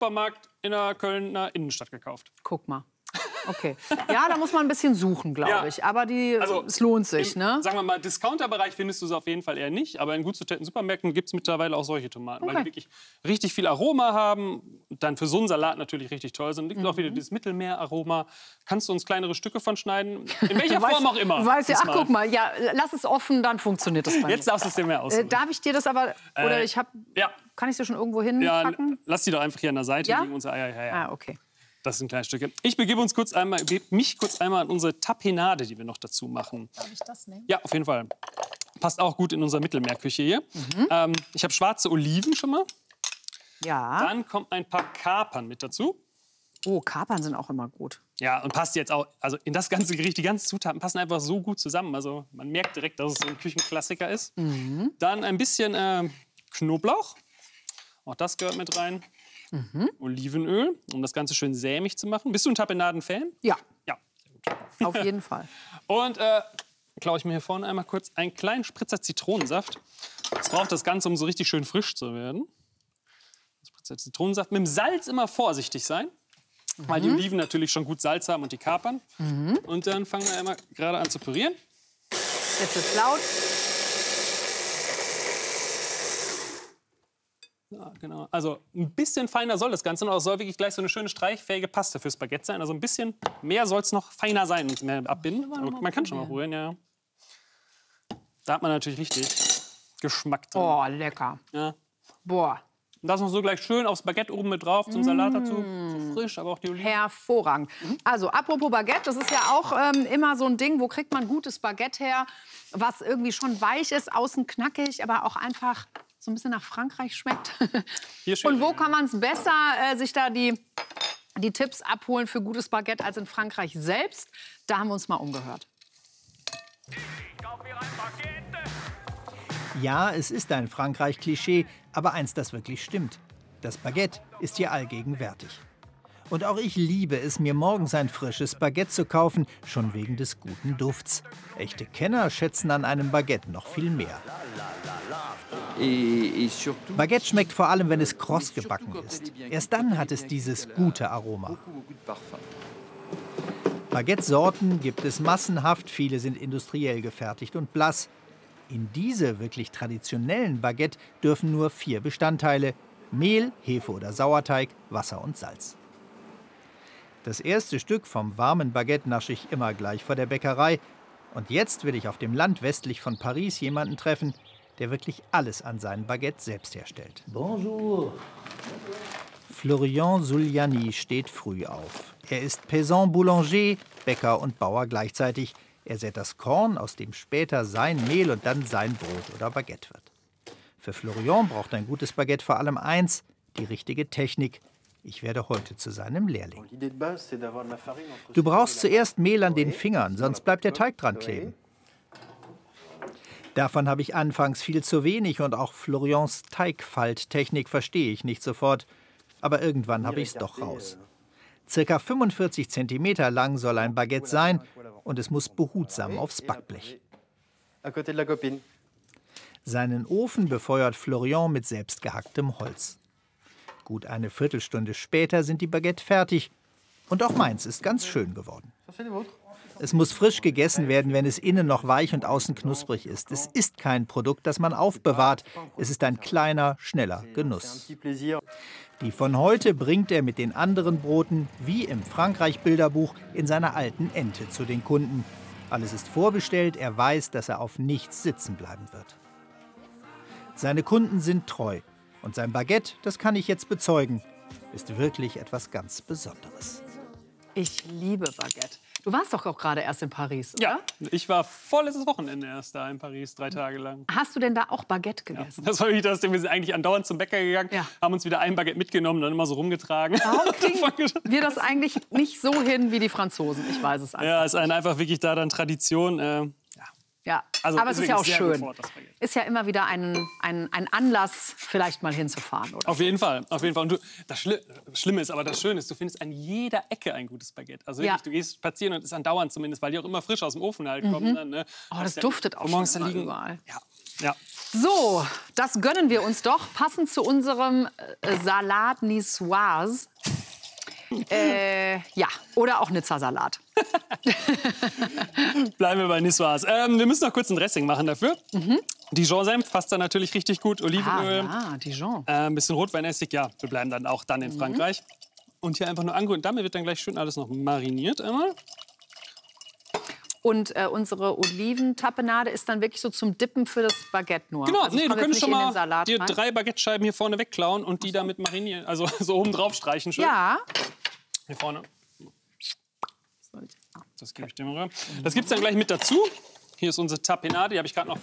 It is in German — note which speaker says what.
Speaker 1: Supermarkt in der Kölner Innenstadt gekauft.
Speaker 2: Guck mal. Okay. Ja, da muss man ein bisschen suchen, glaube ich. Aber es lohnt sich, ne?
Speaker 1: Sagen wir mal, Discounter-Bereich findest du es auf jeden Fall eher nicht. Aber in gut sortierten Supermärkten gibt es mittlerweile auch solche Tomaten. Weil die wirklich richtig viel Aroma haben. Und dann für so einen Salat natürlich richtig toll sind. Liegt auch wieder dieses Mittelmeeraroma. Kannst du uns kleinere Stücke von schneiden? In welcher Form auch immer.
Speaker 2: Weißt ja, ach, guck mal, ja, lass es offen, dann funktioniert das bei mir.
Speaker 1: Jetzt darfst du es dir mehr aussuchen.
Speaker 2: Darf ich dir das aber, oder
Speaker 1: ja.
Speaker 2: Kann ich es dir schon irgendwo hinpacken?
Speaker 1: Ja, lass die doch einfach hier an der Seite liegen.
Speaker 2: Ah, okay.
Speaker 1: Das sind kleine Stücke. Ich begebe mich kurz einmal an unsere Tapenade, die wir noch dazu machen.
Speaker 2: Darf ich das nehmen?
Speaker 1: Ja, auf jeden Fall. Passt auch gut in unsere Mittelmeerküche hier. Ich habe schwarze Oliven schon mal.
Speaker 2: Ja.
Speaker 1: Dann kommt ein paar Kapern mit dazu.
Speaker 2: Oh, Kapern sind auch immer gut.
Speaker 1: Ja, und passt jetzt auch, also in das ganze Gericht, die ganzen Zutaten passen einfach so gut zusammen. Also man merkt direkt, dass es so ein Küchenklassiker ist. Dann ein bisschen Knoblauch. Auch das gehört mit rein. Olivenöl, um das Ganze schön sämig zu machen. Bist du ein Tapenaden-Fan?
Speaker 2: Ja.
Speaker 1: Ja,
Speaker 2: sehr gut. Auf jeden Fall.
Speaker 1: Und klaue ich mir hier vorne einmal kurz einen kleinen Spritzer Zitronensaft. Das braucht das Ganze, um so richtig schön frisch zu werden. Spritzer Zitronensaft. Mit dem Salz immer vorsichtig sein, weil die Oliven natürlich schon gut Salz haben und die Kapern. Und dann fangen wir einmal gerade an zu pürieren.
Speaker 2: Jetzt wird's laut.
Speaker 1: Ja, genau. Also ein bisschen feiner soll das Ganze noch. Es soll wirklich gleich so eine schöne streichfähige Paste fürs Baguette sein. Also ein bisschen mehr soll es noch feiner sein und mehr abbinden. Aber man kann schon mal probieren, ja. Da hat man natürlich richtig Geschmack drin.
Speaker 2: Oh, lecker.
Speaker 1: Ja.
Speaker 2: Boah.
Speaker 1: Und das noch so gleich schön aufs Baguette oben mit drauf, zum Salat dazu. So frisch, aber auch die Oliven.
Speaker 2: Hervorragend. Also, apropos Baguette, das ist ja auch immer so ein Ding, wo kriegt man gutes Baguette her, was irgendwie schon weich ist, außen knackig, aber auch einfach so ein bisschen nach Frankreich schmeckt. Und wo kann man es besser sich da die Tipps abholen für gutes Baguette als in Frankreich selbst? Da haben wir uns mal umgehört.
Speaker 3: Ja, es ist ein Frankreich-Klischee, aber eins, das wirklich stimmt. Das Baguette ist hier allgegenwärtig. Und auch ich liebe es, mir morgens ein frisches Baguette zu kaufen, schon wegen des guten Dufts. Echte Kenner schätzen an einem Baguette noch viel mehr. Baguette schmeckt vor allem, wenn es kross gebacken ist. Erst dann hat es dieses gute Aroma. Baguette-Sorten gibt es massenhaft, viele sind industriell gefertigt und blass. In diese wirklich traditionellen Baguette dürfen nur 4 Bestandteile: Mehl, Hefe oder Sauerteig, Wasser und Salz. Das erste Stück vom warmen Baguette nasche ich immer gleich vor der Bäckerei. Und jetzt will ich auf dem Land westlich von Paris jemanden treffen, der wirklich alles an seinem Baguette selbst herstellt.
Speaker 4: Bonjour.
Speaker 3: Florian Souliani steht früh auf. Er ist Paysan Boulanger, Bäcker und Bauer gleichzeitig. Er sät das Korn, aus dem später sein Mehl und dann sein Brot oder Baguette wird. Für Florian braucht ein gutes Baguette vor allem eins: die richtige Technik. Ich werde heute zu seinem Lehrling. Du brauchst zuerst Mehl an den Fingern, sonst bleibt der Teig dran kleben. Davon habe ich anfangs viel zu wenig und auch Florians Teigfalttechnik verstehe ich nicht sofort. Aber irgendwann habe ich es doch raus. Circa 45 cm lang soll ein Baguette sein und es muss behutsam aufs Backblech. Seinen Ofen befeuert Florian mit selbstgehacktem Holz. Gut eine Viertelstunde später sind die Baguette fertig. Und auch meins ist ganz schön geworden. Es muss frisch gegessen werden, wenn es innen noch weich und außen knusprig ist. Es ist kein Produkt, das man aufbewahrt. Es ist ein kleiner, schneller Genuss. Die von heute bringt er mit den anderen Broten, wie im Frankreich-Bilderbuch, in seiner alten Ente zu den Kunden. Alles ist vorbestellt, er weiß, dass er auf nichts sitzen bleiben wird. Seine Kunden sind treu. Und sein Baguette, das kann ich jetzt bezeugen, ist wirklich etwas ganz Besonderes.
Speaker 2: Ich liebe Baguette. Du warst doch auch gerade erst in Paris, oder?
Speaker 1: Ja, ich war vorletztes Wochenende erst da in Paris, 3 Tage lang.
Speaker 2: Hast du denn da auch Baguette gegessen?
Speaker 1: Ja, das war wirklich das Ding. Wir sind eigentlich andauernd zum Bäcker gegangen, haben uns wieder ein Baguette mitgenommen und dann immer so rumgetragen.
Speaker 2: Warum kriegen wir das eigentlich nicht so hin wie die Franzosen? Ich weiß es einfach.
Speaker 1: Ja, es ist einfach wirklich da dann Tradition.
Speaker 2: Ja,
Speaker 1: also
Speaker 2: aber es ist ja auch schön.
Speaker 1: Baguette.
Speaker 2: Ist ja immer wieder ein Anlass, vielleicht mal hinzufahren, oder?
Speaker 1: Auf jeden Fall, auf jeden Fall. Und das Schlimme ist, aber das Schöne ist, du findest an jeder Ecke ein gutes Baguette. Also wirklich, du gehst spazieren und es ist andauernd zumindest, weil die auch immer frisch aus dem Ofen halt kommen. Dann, ne?
Speaker 2: Oh, das duftet auch
Speaker 1: morgens
Speaker 2: schon
Speaker 1: da liegen.
Speaker 2: überall.
Speaker 1: Ja.
Speaker 2: So, das gönnen wir uns doch. Passend zu unserem Salat Niçoise. Ja, oder auch Nizza-Salat.
Speaker 1: Bleiben wir bei Niçoise. Wir müssen noch kurz ein Dressing machen dafür. Dijon-Senf passt da natürlich richtig gut. Olivenöl,
Speaker 2: Ja, Dijon.
Speaker 1: ein bisschen Rotweinessig. Ja, wir bleiben dann auch dann in Frankreich. Und hier einfach nur angerührt. Damit wird dann gleich schön alles noch mariniert einmal.
Speaker 2: Und unsere Oliventapenade ist dann wirklich so zum Dippen für das Baguette nur.
Speaker 1: Genau,
Speaker 2: Also es
Speaker 1: nee, du
Speaker 2: kommt jetzt
Speaker 1: könntest
Speaker 2: nicht
Speaker 1: schon
Speaker 2: in den
Speaker 1: mal
Speaker 2: Salat
Speaker 1: dir
Speaker 2: rein.
Speaker 1: 3 Baguette-Scheiben hier vorne wegklauen und die damit marinieren. Also so oben drauf streichen schön.
Speaker 2: Ja.
Speaker 1: Hier vorne. Das gebe ich dir mal rüber. Das gibt es dann gleich mit dazu. Hier ist unsere Tapenade, die habe ich gerade noch